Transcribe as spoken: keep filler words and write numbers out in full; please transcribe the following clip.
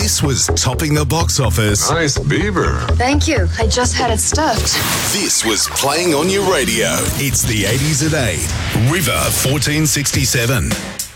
This was topping the box office. Nice beaver. Thank you. I just had it stuffed. This was playing on your radio. It's the eighties at eight. River fourteen sixty-seven.